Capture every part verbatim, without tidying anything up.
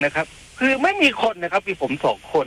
นะครับคือไม่มีคนนะครับมีผมสองคน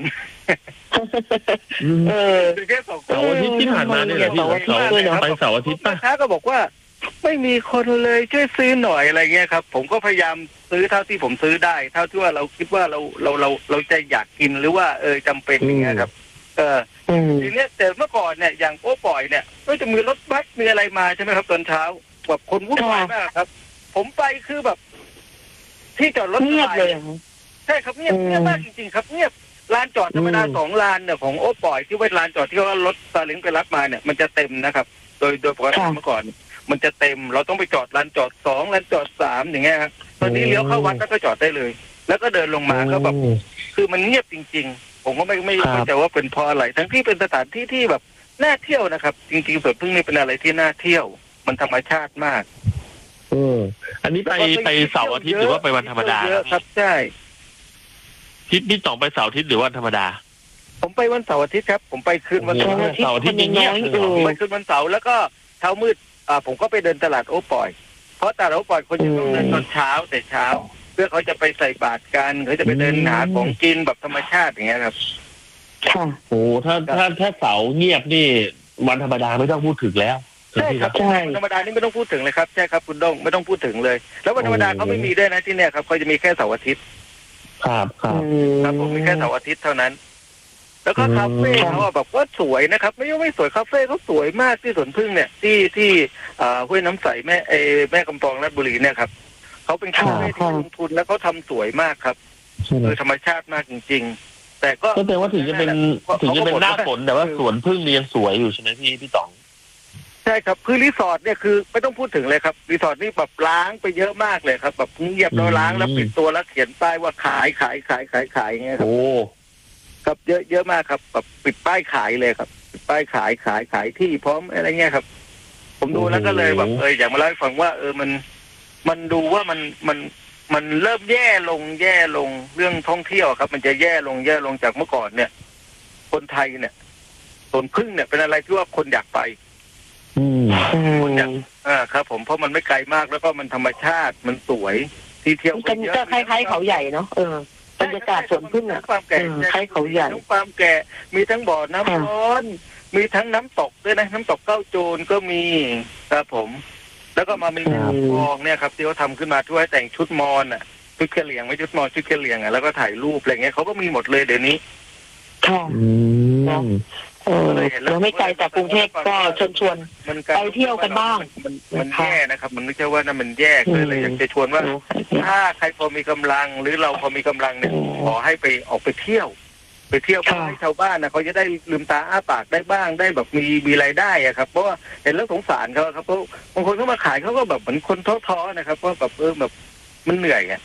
เออแค่สองคนเสาร์อาทิตย์ที่ผ่านมาเนี่ยพี่เสาร์ไปเสาร์อาทิตย์ป่ะลูกค้าก็บอกว่าไม่มีคนเลยช่วยซื้อหน่อยอะไรเงี้ยครับผมก็พยายามซื้อเท่าที่ผมซื้อได้เท่าที่ว่าเราคิดว่าเราเราเราเราจะอยากกินหรือว่าเออจำเป็นอย่างเงี้ยครับเออทีเนี้ยแต่เมื่อก่อนเนี่ยอย่างโอ้ปล่อยเนี่ยก็จะมีรถบัสมีอะไรมาใช่ไหมครับตอนเช้าแบบคนวุ่นวายมากครับผมไปคือแบบที่จอดรถเงียบเลยใช่ครับเงียบเงียบมากจริงๆครับเงียบลานจอดธรรมดาสองลานเนี่ยของโอ้ปล่อยที่ไว้ลานจอดที่ว่ารถซาเล้งไปรับมาเนี่ยมันจะเต็มนะครับโดยโดยปกติเมื่อก่อนมันจะเต็มเราต้องไปจอดลานจอดสองลานจอดสามอย่างเงี้ยครับตอนนี้เลี้ยวเข้าวัดแล้วก็จอดได้เลยแล้วก็เดินลงมาก็แบบคือมันเงียบจริงๆผมก็ไม่ไม่เข้าใจว่าเป็นเพราะอะไรทั้งที่เป็นสถานที่ที่แบบน่าเที่ยวนะครับจริงๆสวนพึ่งนี่เป็นอะไรที่น่าเที่ยวมันธรรมชาติมากอืออันนี้ไปไปเสาร์อาทิตย์หรือว่าไปวันธรรมดาครับใช่ทิศที่สองไปเสาร์อาทิตย์หรือวันธรรมดาผมไปวันเสาร์อาทิตย์ครับผมไปคืนวันเสาร์อาทิตย์เสาร์อาทิตย์ยังเงียบไปคืนวันเสาร์แล้วก็เช้ามืดอ่าผมก็ไปเดินตลาดโอ้ปล่อยเพราะตลาดโอ้ปล่อยคนจะต้องเดินตอนเช้าแต่เช้าเพื่อเขาจะไปใส่บาตรกันเขาจะไปเดินหาของกินแบบธรรมชาติอย่างเงี้ยครับค่ะโอ้ถ้าถ้าถ้าเสาร์เงียบนี่วันธรรมดาไม่ต้องพูดถึงแล้วใช่ครับวันธรรมดานี่ไม่ต้องพูดถึงเลยครับใช่ครับคุณด้งไม่ต้องพูดถึงเลยแล้ววันธรรมดาเขาไม่มีด้วยนะที่เนี่ยครับเขาจะมีแค่เสาร์อาทิตย์ครับครับครับผมมีแค่เสาร์อาทิตย์เท่านั้นแล้วก็คาเฟ่เขาแบบว่าสวยนะครับไม่ไม่สวยคาเฟ่เขาสวยมากที่สวนพึ่งเนี่ยที่ที่ห้วยน้ำใสแม่เอแม่กำปองราชบุรีเนี่ยครับเขาเป็นคาเฟ่ที่ลงทุนแล้วเขาทำสวยมากครับโดยธรรมชาติมากจริงๆแต่ก็ก็แปลว่าถึงจะเป็นถึงจะเป็นหน้าฝนแต่ว่าสวนพึ่งยังสวยอยู่ใช่ไหมพี่พี่ต๋องใช่ครับคือรีสอร์ทเนี่ยคือไม่ต้องพูดถึงเลยครับรีสอร์ทนี่แบบล้างไปเยอะมากเลยครับแบบเงียบแล้วล้างแล้วปิดตัวแล้วเขียนป้ายว่าขายขายขายขายขายอย่างเงี้ยครับโอ้ครับเยอะเยอะมากครับแบบปิดป้ายขายเลยครับปิดป้ายขายขายขายที่พร้อมอะไรเงี้ยครับผมดูแล้วก็เลยแบบเอออยากมาเล่าให้ฟังว่าเออมันมันดูว่ามันมันมันเริ่มแย่ลงแย่ลงเรื่องท่องเที่ยวครับมันจะแย่ลงแย่ลงจากเมื่อก่อนเนี่ยคนไทยเนี่ยสวนพึ่งเนี่ยเป็นอะไรที่ว่าคนอยากไปอืมคนอยากอ่าครับผมเพราะมันไม่ไกลมากแล้วก็มันธรรมชาติมันสวยที่เที่ยวกันก็คล้ายๆเขาใหญ่เนาะเออบรรยากาศสวนพึ่งอ่ะความแก่คล้ายเขาใหญ่ทั้งความแก่มีทั้งบ่อน้ำร้อนมีทั้งน้ำตกด้วยนะน้ำตกเก้าโจรก็มีครับผมแล้วก็มามีน้ำคลองเนี่ยครับที่เขาทำขึ้นมาช่วยแต่งชุดมอญอ่ะชุดกะเหรี่ยงไม่ชุดมอญชุดกะเหรี่ยงอ่ะแล้วก็ถ่ายรูปอะไรเงี้ยเขาก็มีหมดเลยเดี๋ยวนี้ค่ะเออเราไม่ไกลจากกรุงเทพก็ชวนชวนไปเที่ยวกันบ้างมันมันแย่นะครับมันไม่ใช่ว่านั่นมันแย่เลยเลยอยากจะชวนว่าถ้าใครพอมีกำลังหรือเราพอมีกำลังเนี่ยขอให้ไปออกไปเที่ยวไปเที่ยวเพื่อให้ชาวบ้านนะเขาจะได้ลืมตาอ้าปากได้บ้างได้แบบมีมีรายได้อะครับเพราะว่าเห็นแล้วสงสารเขาครับเพราะบางคนเขามาขายเขาก็แบบเหมือนคนท้อๆนะครับว่าแบบเออแบบมันเหนื่อยอ่ะ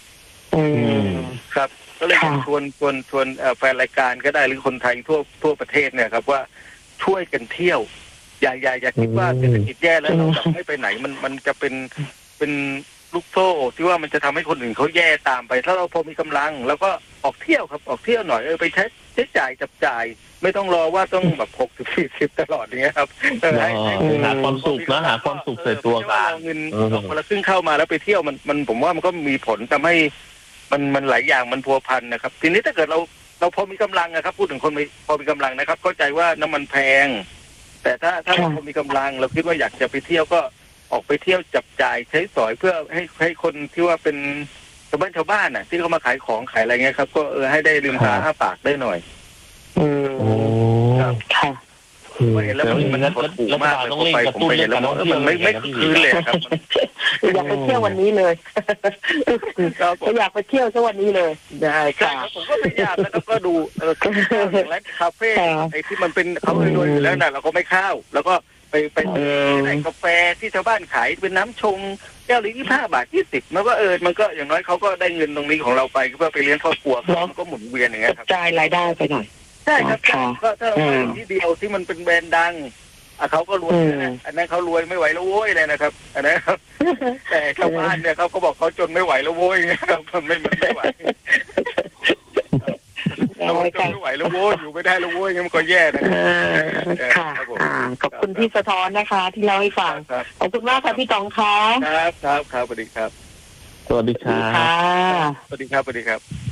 ครับก็เลยชวนชวนชวนแฟนรายการก็ได้หรือคนไทยทั่วทั่วประเทศเนี่ยครับว่าช่วยกันเที่ยวอย่าอย่าอย่าคิดว่าเศรษฐกิจแย่แล้วเราแบบไม่ไปไหนมันมันจะเป็นเป็นลูกโซ่ที่ว่ามันจะทำให้คนอื่นเขาแย่ตามไปถ้าเราพอมีกำลังแล้วก็ออกเที่ยวครับออกเที่ยวหน่อยเออไปใช้ใช้จ่ายจับจ่ายไม่ต้องรอว่าต้องแบบหกสิบสี่สิบตลอดอย่างเงี้ยครับหาความสุขนะหาความสุขใส่ตัวกันเงินคนละครึ่งเข้ามาแล้วไปเที่ยวมันมันผมว่ามันก็มีผลทำให้มันมันหลายอย่างมันพัวพันนะครับทีนี้ถ้าเกิดเราเราพอมีกำลังนะครับพูดถึงคนพอมีกำลังนะครับเข้าใจว่าน้ำมันแพงแต่ถ้าถ้าเราพอมีกำลังเราคิดว่าอยากจะไปเที่ยวก็ออกไปเที่ยวจับจ่ายใช้สอยเพื่อให้ให้คนที่ว่าเป็นชาวบ้านชาวบ้านน่ะที่เขามาขายของขายอะไรเงี้ยครับก็เออให้ได้ลืมตาอ้าปากได้หน่อยอืมค่ะเห็นแล้วมันมันปวดหูมากเลยผมไปผมไปเห็นแล้วมันไม่ไม่คืนเลยครับอยากไปเที่ยววันนี้เลยก็อยากไปเที่ยวซะวันนี้เลยได้ค่ะผมก็พยายามแล้วก็ดูเออร้านคาเฟ่ไอ้ที่มันเป็นเขารวยๆอยู่แล้วน่ะเราก็ไม่เข้าแล้วก็ไปไปในกาแฟที่ชาวบ้านขายเป็นน้ำชงแก้วละยี่สิบห้าบาทยี่สิบมันก็เออมันก็อย่างน้อยเขาก็ได้เงินตรงนี้ของเราไปเพื่อไปเลี้ยงครอบครัวมันก็หมุนเวียนอย่างเงี้ยครับจ่ายรายได้ไปหน่อยใช่ครับก็ถ้าเราไปที่เดียวที่มันเป็นแบรนด์ดังอ่ะเขาก็รวยนะอันนั้นเขารวยไม่ไหวแล้วโว้ยเลยนะครับอันนั้นครับแต่ชาวบ้านเนี่ยเขาก็บอกเขาจนไม่ไหวแล้วโว้ยครับมันไม่มันไม่ไหวเราจนไม่ไหวแล้วโว้ยอยู่ไม่ได้แล้วโว้ยมันก็แย่นะค่ะขอบคุณที่สะท้อนนะคะที่เล่าให้ฟังขอบคุณมากค่ะพี่ต๋องค่ะครับครับครับสวัสดีครับสวัสดีคดีรับค่ะสวัสดีครับสวัสดีครับ